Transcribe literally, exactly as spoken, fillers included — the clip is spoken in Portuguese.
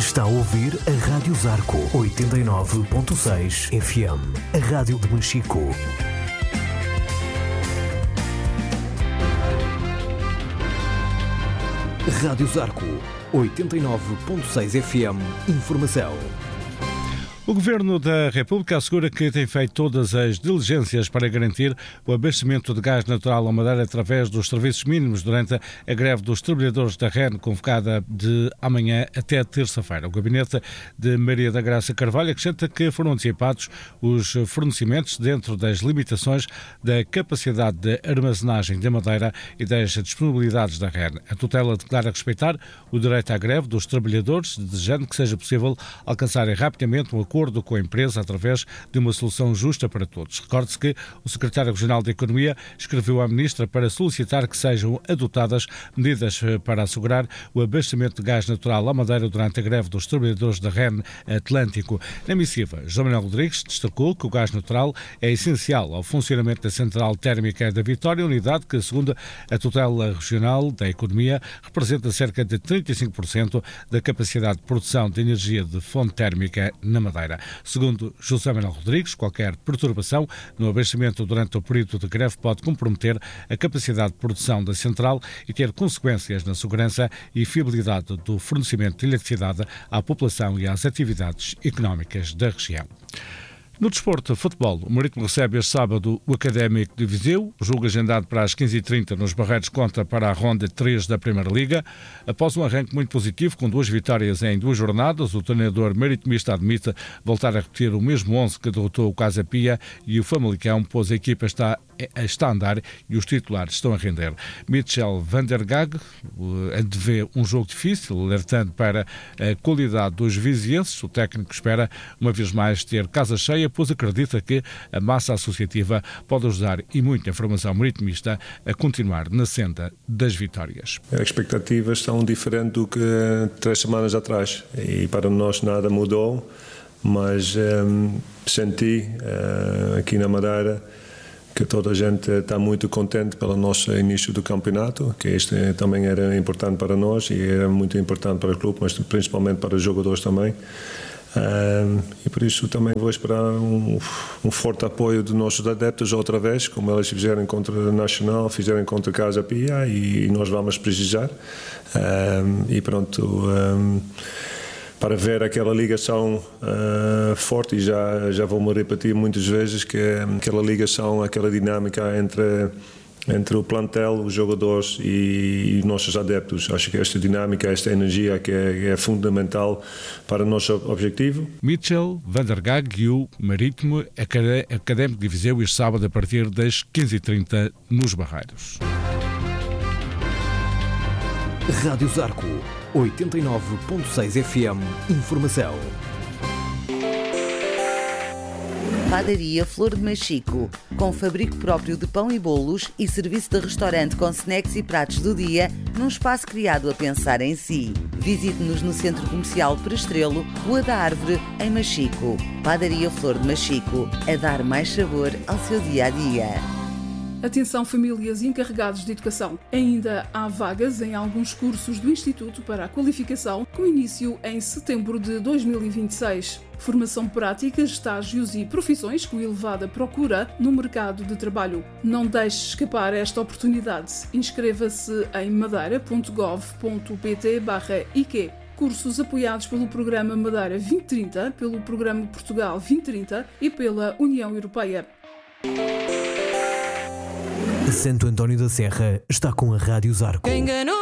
Está a ouvir a Rádio Zarco oitenta e nove ponto seis F M, a rádio de Machico. Rádio Zarco oitenta e nove ponto seis F M, informação. O Governo da República assegura que tem feito todas as diligências para garantir o abastecimento de gás natural à Madeira através dos serviços mínimos durante a greve dos trabalhadores da R E N, convocada de amanhã até terça-feira. O gabinete de Maria da Graça Carvalho acrescenta que foram antecipados os fornecimentos dentro das limitações da capacidade de armazenagem da madeira e das disponibilidades da R E N. A tutela declara respeitar o direito à greve dos trabalhadores, desejando que seja possível alcançarem rapidamente um acordo com a empresa através de uma solução justa para todos. Recorde-se que o secretário regional da Economia escreveu à ministra para solicitar que sejam adotadas medidas para assegurar o abastecimento de gás natural à Madeira durante a greve dos trabalhadores da R E N Atlântico. Na missiva, José Manuel Rodrigues destacou que o gás natural é essencial ao funcionamento da central térmica da Vitória, unidade que, segundo a tutela regional da Economia, representa cerca de trinta e cinco por cento da capacidade de produção de energia de fonte térmica na Madeira. Segundo José Manuel Rodrigues, qualquer perturbação no abastecimento durante o período de greve pode comprometer a capacidade de produção da central e ter consequências na segurança e fiabilidade do fornecimento de eletricidade à população e às atividades económicas da região. No desporto, futebol, o Marítimo recebe este sábado o Académico de Viseu. O jogo agendado para as quinze e trinta nos Barreiros conta para a ronda três da Primeira Liga. Após um arranque muito positivo, com duas vitórias em duas jornadas, o treinador maritimista admite voltar a repetir o mesmo onze que derrotou o Casa Pia e o Famalicão, pois a equipa está, está a andar e os titulares estão a render. Mitchell van der Gag antevê um jogo difícil, alertando para a qualidade dos vizienses. O técnico espera, uma vez mais, ter casa cheia, pois acredita que a massa associativa pode ajudar e muito a formação maritimista a continuar na senda das vitórias. As expectativas são diferentes do que três semanas atrás e para nós nada mudou, mas um, senti uh, aqui na Madeira que toda a gente está muito contente pelo nosso início do campeonato, que este também era importante para nós e era muito importante para o clube, mas principalmente para os jogadores também. Um, e por isso também vou esperar um, um forte apoio dos nossos adeptos outra vez, como eles fizeram contra o Nacional, fizeram contra a Casa Pia, e, e nós vamos precisar. Um, e pronto, um, para ver aquela ligação uh, forte, e já, já vou-me repetir muitas vezes que aquela ligação, aquela dinâmica entre entre o plantel, os jogadores e, e nossos adeptos. Acho que esta dinâmica, esta energia que é, é fundamental para o nosso objetivo. Mitchell van der Gag e o Marítimo Académico de Viseu este sábado a partir das quinze e trinta nos Barreiros. Rádio Zarco oitenta e nove ponto seis F M, informação. Padaria Flor de Machico, com fabrico próprio de pão e bolos e serviço de restaurante com snacks e pratos do dia, num espaço criado a pensar em si. Visite-nos no Centro Comercial Perestrelo, Rua da Árvore, em Machico. Padaria Flor de Machico, a dar mais sabor ao seu dia-a-dia. Atenção, famílias e encarregados de educação. Ainda há vagas em alguns cursos do Instituto para a Qualificação, com início em setembro de dois mil e vinte e seis. Formação prática, estágios e profissões com elevada procura no mercado de trabalho. Não deixe escapar esta oportunidade. Inscreva-se em madeira ponto gov ponto pt barra I Q. Cursos apoiados pelo Programa Madeira vinte trinta, pelo Programa Portugal vinte trinta e pela União Europeia. Santo António da Serra está com a Rádio Zarco.